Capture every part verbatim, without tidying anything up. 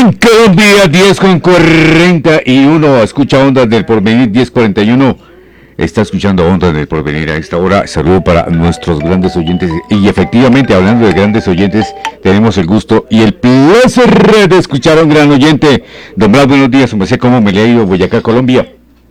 En Colombia, diez con cuarenta y uno, escucha Ondas del Porvenir, diez cuarenta y uno. Está escuchando Ondas del Porvenir a esta hora. Saludo para nuestros grandes oyentes. Y efectivamente, hablando de grandes oyentes, tenemos el gusto y el placer de escuchar a un gran oyente. Don Blas, buenos días. Me sé cómo me le ha ido Boyacá, Colombia.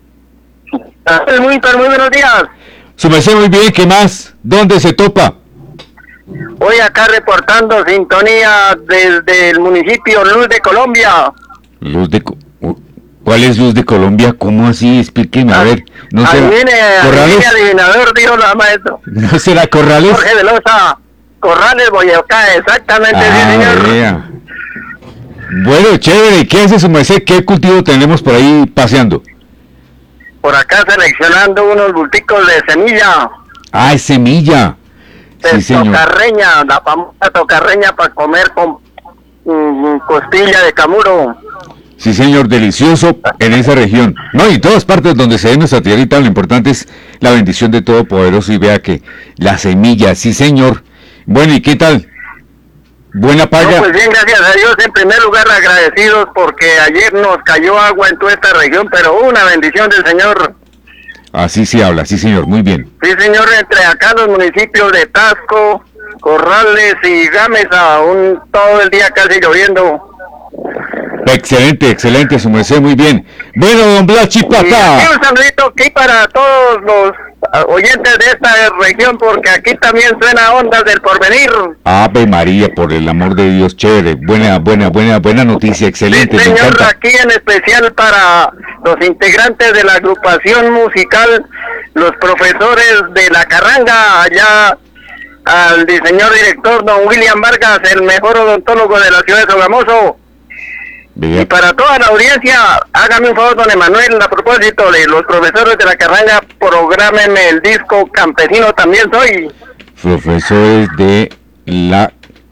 Muy, pero muy buenos días. Su merced, muy bien. ¿Qué más? ¿Dónde se topa? Hoy acá reportando sintonía desde el municipio Luz de Colombia. Luz de... ¿Cuál es Luz de Colombia? ¿Cómo así? Explíqueme, a ver. ¿No será Adivine, Corrales? adivine, adivinador, dijo la maestro. ¿No será Corrales? Jorge Velosa, Corrales, Boyacá, exactamente, sí, Ah, señor. vea. Bueno, chévere. ¿Qué hace su merced? ¿Qué cultivo tenemos por ahí paseando? Por acá seleccionando unos bulticos de semilla. Ah, es semilla. De Sí, señor. tocarreña, la famosa tocarreña para comer con mm, costilla de camuro. Sí, señor, delicioso en esa región. No, y en todas partes donde se ve nuestra tierrita, lo importante es la bendición de Todopoderoso y vea que la semilla, sí, señor. Bueno, ¿y qué tal? Buena paga. No, pues bien, gracias a Dios. En primer lugar, agradecidos porque ayer nos cayó agua en toda esta región, pero una bendición del Señor. Así se habla, sí, señor, muy bien. Sí, señor, entre acá los municipios de Tasco, Corrales y Gámez, aún todo el día casi lloviendo. Excelente, excelente, su merced, muy bien. Bueno, don Blas Y Chipata. aquí un saludito aquí para todos los oyentes de esta región, porque aquí también suena Ondas del Porvenir. Ave María, por el amor de Dios, chévere. Buena, buena, buena, buena noticia, excelente, Sí, me señor, encanta. aquí en especial para los integrantes de la agrupación musical, los profesores de La Carranga, allá al señor director don William Vargas, el mejor odontólogo de la ciudad de Sogamoso. Vea. Y para toda la audiencia, hágame un favor, don Emanuel, a propósito de los profesores de La Carranga, prográmenme el disco Campesino También Soy. Profesores de La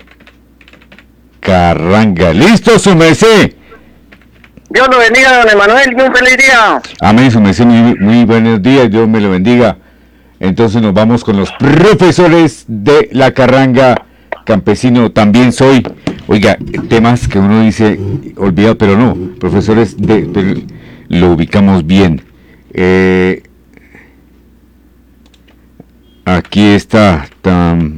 Carranga. ¡Listo, su merced! Dios lo bendiga, don Emanuel, y un feliz día. Amén, su merced, muy, muy buenos días, Dios me lo bendiga. Entonces nos vamos con los profesores de La Carranga, Campesino También Soy. Oiga, temas que uno dice, olvidado, pero no, profesores de, de lo ubicamos bien. Eh, aquí está, tan,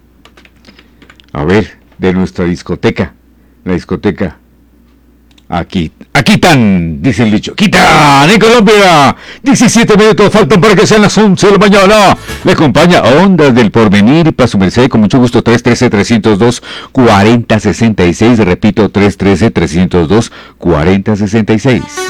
a ver, de nuestra discoteca, la discoteca. Aquí, aquí tan, dice el dicho, aquí tan, en Colombia, diecisiete minutos faltan para que sean las once de la mañana. Le acompaña Ondas del Porvenir y para su merced, con mucho gusto, tres uno tres, tres cero dos, cuarenta sesenta y seis, repito, tres uno tres, tres cero dos, cuarenta sesenta y seis.